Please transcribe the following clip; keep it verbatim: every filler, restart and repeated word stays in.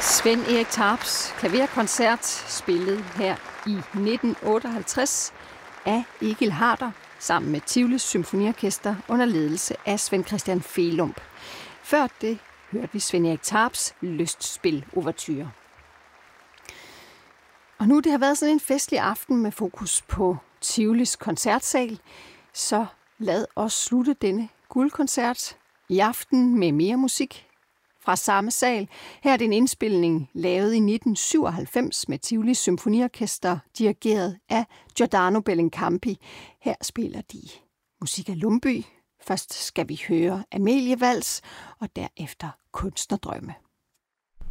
Svend Erik Tarps klaverkoncert spillet her i nitten otteoghalvtreds af Egil Harder sammen med Tivolis Symfoniorkester under ledelse af Svend Christian Felump. Før det hørte vi Svend Erik Tarps lystspil-ouverture. Og nu det har været sådan en festlig aften med fokus på Tivolis koncertsal, så lad os slutte denne guldkoncert i aften med mere musik fra samme sal. Her er det en indspilning lavet i nitten syvoghalvfems med Tivolis Symfoniorkester, dirigeret af Giordano Bellincampi. Her spiller de musik af Lumbye. Først skal vi høre Amelie Vals, og derefter Kunstnerdrømme.